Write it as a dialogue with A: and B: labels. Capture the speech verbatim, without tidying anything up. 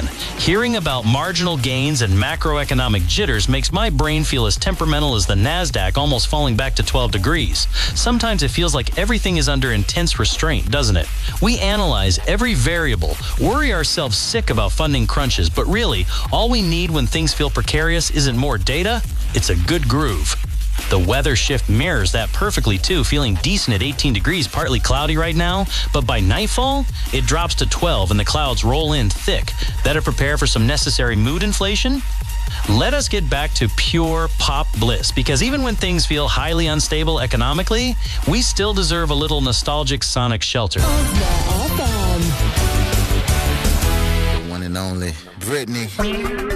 A: man, hearing about marginal gains and macroeconomic jitters makes my brain feel as temperamental as the NASDAQ almost falling back to twelve degrees. Sometimes it feels like everything is under intense restraint, doesn't it? We analyze every variable, worry ourselves sick about funding crunches, but really, all we need when things feel precarious isn't more data, it's a good groove. The weather shift mirrors that perfectly too, feeling decent at eighteen degrees, partly cloudy right now, but by nightfall, it drops to twelve and the clouds roll in thick. Better prepare for some necessary mood inflation? Let us get back to pure pop bliss, because even when things feel highly unstable economically, we still deserve a little nostalgic sonic shelter.
B: The one and only Britney.